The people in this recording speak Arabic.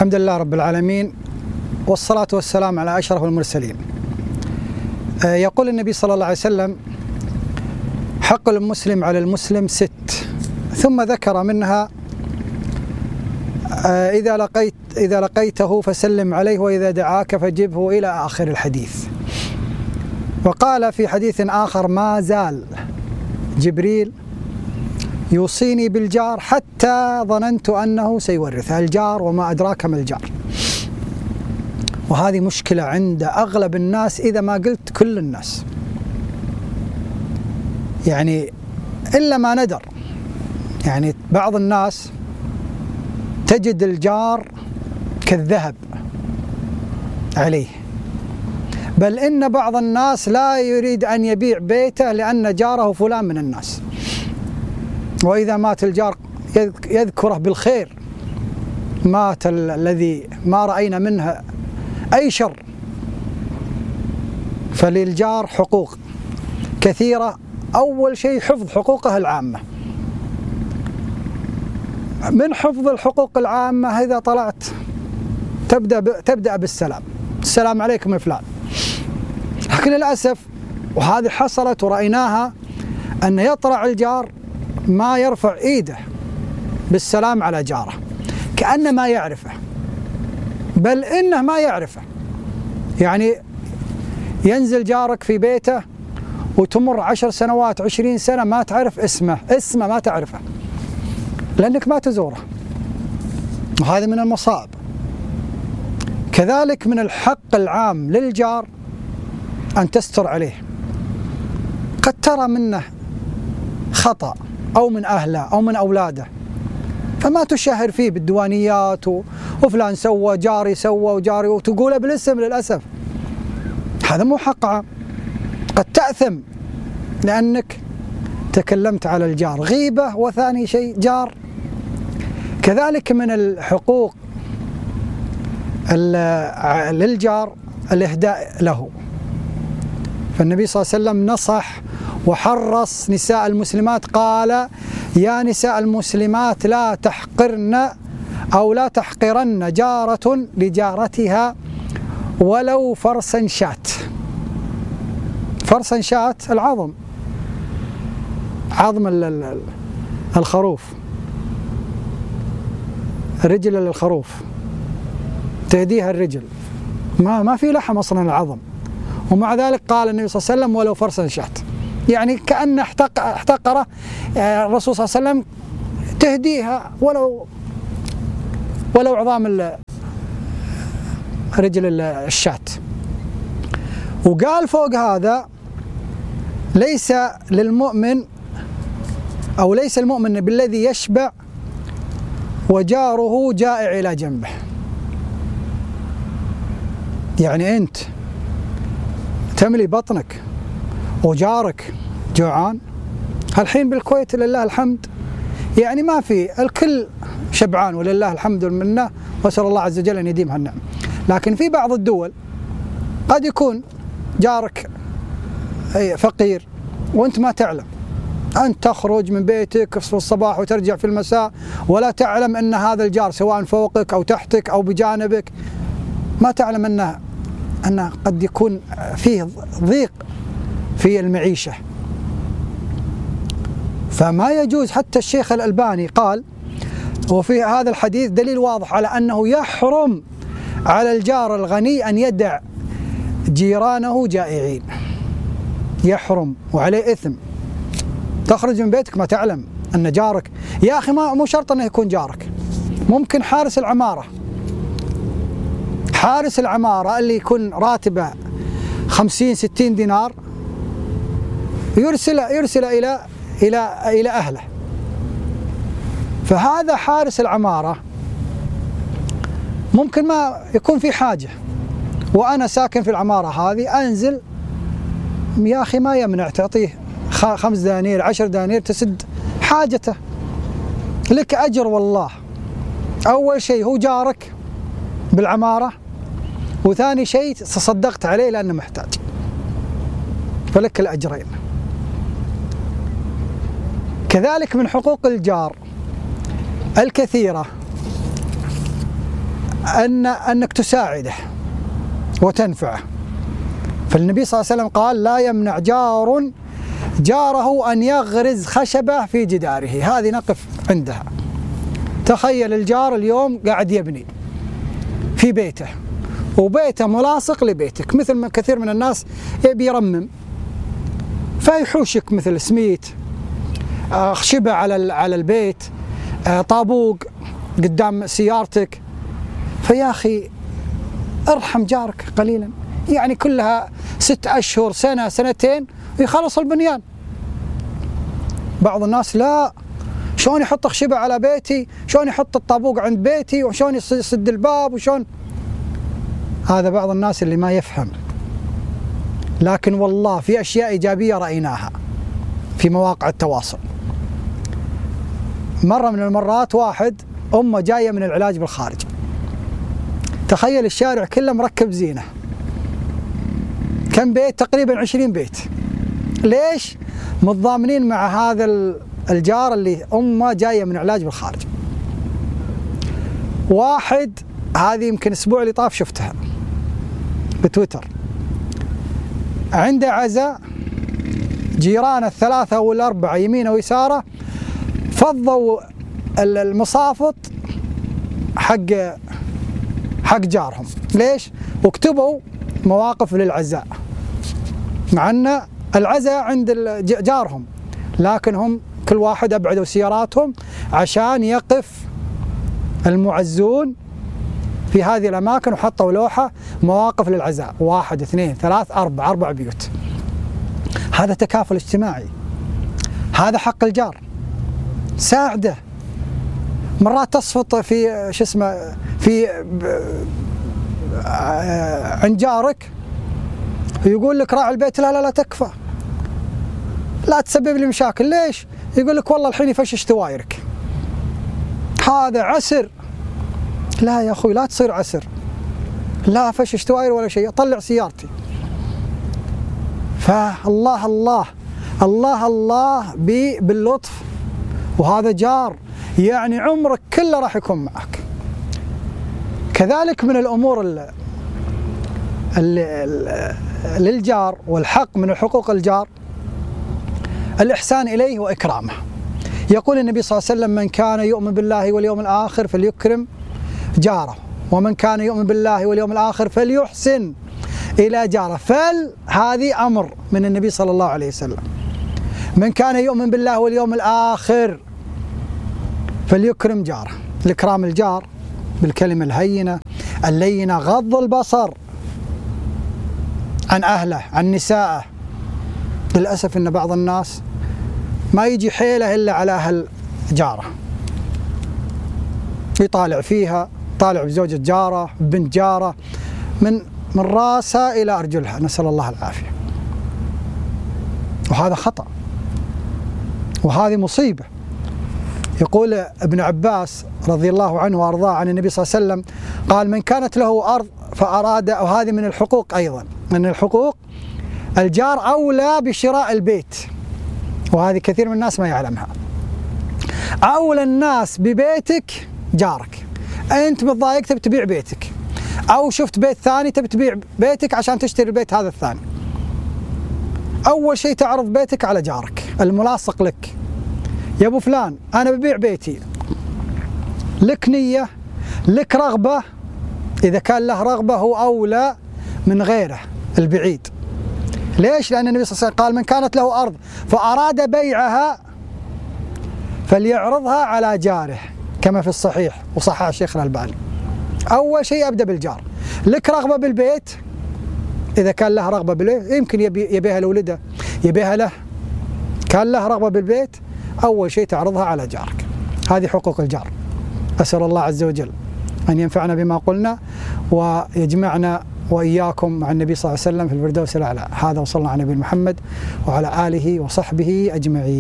الحمد لله رب العالمين، والصلاة والسلام على أشرف المرسلين. يقول النبي صلى الله عليه وسلم: حق المسلم على المسلم 6، ثم ذكر منها: إذا لقيته فسلم عليه، وإذا دعاك فجبه، إلى آخر الحديث. وقال في حديث آخر: ما زال جبريل يوصيني بالجار حتى ظننت أنه سيورثه. الجار وما أدراك ما الجار. وهذه مشكلة عند أغلب الناس، إذا ما قلت كل الناس، يعني إلا ما ندر. يعني بعض الناس تجد الجار كالذهب عليه، بل إن بعض الناس لا يريد أن يبيع بيته لأن جاره فلان من الناس، وإذا مات الجار يذكره بالخير: مات الذي ما رأينا منها أي شر. فللجار حقوق كثيرة. أول شيء حفظ حقوقه العامة. من حفظ الحقوق العامة، إذا طلعت تبدأ بالسلام: السلام عليكم يا فلان. لكن للأسف، وهذه حصلت ورأيناها، أن يطلع الجار ما يرفع إيده بالسلام على جاره، كأنه ما يعرفه، بل إنه ما يعرفه. يعني ينزل جارك في بيته وتمر 10 سنوات 20 سنة ما تعرف اسمه ما تعرفه، لأنك ما تزوره. وهذا من المصائب. كذلك من الحق العام للجار أن تستر عليه. قد ترى منه خطأ، أو من أهله أو من أولاده، فما تشهر فيه بالديوانيات وفلان سوى، جاري سوى، وجاري، وتقوله بالاسم. للأسف هذا مو حق عام. قد تأثم لأنك تكلمت على الجار غيبة، وثاني شيء جار. كذلك من الحقوق للجار الإهداء له. فالنبي صلى الله عليه وسلم نصح وحرص نساء المسلمات، قال: يا نساء المسلمات لا تحقرن أو لا تحقرن جارة لجارتها ولو فرسا شات. فرسا شات العظم، عظم الخروف، رجل الخروف تهديها الرجل، ما في لحم أصلا العظم، ومع ذلك قال النبي صلى الله عليه وسلم: ولو فرسا شات. يعني كأن احتقره الرسول صلى الله عليه وسلم تهديها ولو عظام رجل الشاة. وقال فوق هذا: ليس للمؤمن، أو ليس المؤمن بالذي يشبع وجاره جائع إلى جنبه. يعني أنت تملي بطنك وجارك جوعان. الحين بالكويت لله الحمد يعني ما في، الكل شبعان ولله الحمد والمنة، وأسأل الله عز وجل أن يديم هالنعم. لكن في بعض الدول قد يكون جارك فقير وأنت ما تعلم. أنت تخرج من بيتك في الصباح وترجع في المساء، ولا تعلم أن هذا الجار سواء فوقك أو تحتك أو بجانبك، ما تعلم أنه قد يكون فيه ضيق في المعيشة. فما يجوز. حتى الشيخ الألباني قال، وفي هذا الحديث دليل واضح على أنه يحرم على الجار الغني أن يدع جيرانه جائعين. يحرم وعليه إثم. تخرج من بيتك ما تعلم أن جارك، يا أخي مو شرط أنه يكون جارك، ممكن حارس العمارة. حارس العمارة اللي يكون راتبه 50-60 دينار يرسل إلى أهله. فهذا حارس العمارة ممكن ما يكون في حاجة، وأنا ساكن في العمارة هذه، أنزل يا أخي ما يمنع تعطيه 5 دنانير 10 دنانير تسد حاجته، لك أجر والله. أول شيء هو جارك بالعمارة، وثاني شيء تصدقت عليه لأنه محتاج، فلك الأجرين. كذلك من حقوق الجار الكثيرة أنك تساعده وتنفعه. فالنبي صلى الله عليه وسلم قال: لا يمنع جاره أن يغرز خشبة في جداره. هذه نقف عندها. تخيل الجار اليوم قاعد يبني في بيته، وبيته ملاصق لبيتك، مثل ما كثير من الناس يبي يرمم، فيحوشك مثل سميت، خشبة على البيت، طابوق قدام سيارتك. فيا أخي ارحم جارك قليلا، يعني كلها 6 أشهر، سنة، سنتين ويخلص البنيان. بعض الناس لا، شلون يحط خشبة على بيتي، شلون يحط الطابوق عند بيتي، وشلون يسد الباب، وشلون. هذا بعض الناس اللي ما يفهم. لكن والله في أشياء إيجابية رأيناها في مواقع التواصل. مرة من المرات واحد أمه جاية من العلاج بالخارج، تخيل الشارع كله مركب زينة، كم بيت؟ تقريبا 20 بيت. ليش؟ متضامنين مع هذا الجار اللي أمه جاية من علاج بالخارج. واحد، هذه يمكن الأسبوع اللي طاف شفتها بتويتر، عنده عزاء، جيران ال3 وال4 يمينه ويساره فضوا المصافط حق جارهم. ليش؟ وكتبوا مواقف للعزاء، مع أن العزاء عند جارهم، لكن هم كل واحد أبعدوا سياراتهم عشان يقف المعزون في هذه الأماكن، وحطوا لوحة مواقف للعزاء، 1 2 3 4 بيوت. هذا تكافل اجتماعي، هذا حق الجار، ساعده. مرات تصفط في في عند جارك يقول لك راعي البيت، لا تكفى، لا تسبب لي مشاكل. ليش؟ يقول لك والله الحين يفشش دوايرك، هذا عسر. لا يا أخوي، لا تصير عسر، لا فشش دواير ولا شيء، أطلع سيارتي. فالله الله الله الله باللطف، وهذا جار يعني عمرك كله راح يكون معك. كذلك من الأمور للجار والحق من حقوق الجار الإحسان إليه وإكرامه. يقول النبي صلى الله عليه وسلم: من كان يؤمن بالله واليوم الآخر فليكرم جاره، ومن كان يؤمن بالله واليوم الآخر فليحسن إلى جاره. هذه أمر من النبي صلى الله عليه وسلم. من كان يؤمن بالله واليوم الآخر فليكرم جاره. الإكرام الجار بالكلمة الهينة اللينة، غض البصر عن أهله، عن نسائه. للأسف إن بعض الناس ما يجي حيله إلا على أهل جاره، يطالع فيها، طالع بزوجة جاره، بنت جاره، من راسها إلى أرجلها، نسأل الله العافية. وهذا خطأ، وهذه مصيبة. يقول ابن عباس رضي الله عنه وأرضاه عن النبي صلى الله عليه وسلم قال: من كانت له أرض فأراد، وهذه من الحقوق أيضا، من الحقوق الجار أولى بشراء البيت، وهذه كثير من الناس ما يعلمها. أولى الناس ببيتك جارك. أنت متضايق تبي تبيع بيتك، أو شفت بيت ثاني تبي تبيع بيتك عشان تشتري البيت هذا الثاني، أول شيء تعرض بيتك على جارك الملاصق لك. يا أبو فلان أنا ببيع بيتي، لك نية، لك رغبة؟ إذا كان له رغبة هو أولى من غيره البعيد. ليش؟ لأن النبي صلى الله عليه وسلم قال: من كانت له أرض فأراد بيعها فليعرضها على جاره، كما في الصحيح وصحح الشيخ الألباني. أول شيء أبدأ بالجار. لك رغبة بالبيت، إذا كان له رغبة بالبيت، يمكن يبيها لولده، يبيها له، كان له رغبة بالبيت، أول شيء تعرضها على جارك. هذه حقوق الجار. أسأل الله عز وجل أن ينفعنا بما قلنا، ويجمعنا وإياكم مع النبي صلى الله عليه وسلم في الفردوس الأعلى. هذا وصلى على نبينا محمد وعلى آله وصحبه أجمعين.